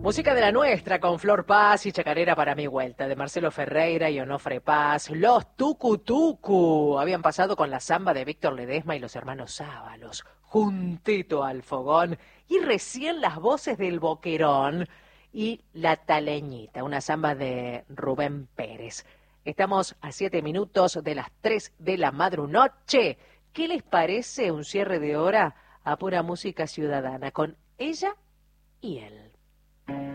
Música de la nuestra, con Flor Paz y Chacarera para mi vuelta, de Marcelo Ferreira y Onofre Paz. Los Tucu Tucu habían pasado con la samba de Víctor Ledesma y los hermanos Sábalos, juntito al fogón, y recién las voces del Boquerón y La Taleñita, una samba de Rubén Pérez. Estamos a 7 minutos de las 3 de la madrunoche. ¿Qué les parece un cierre de hora a pura música ciudadana con ella y él?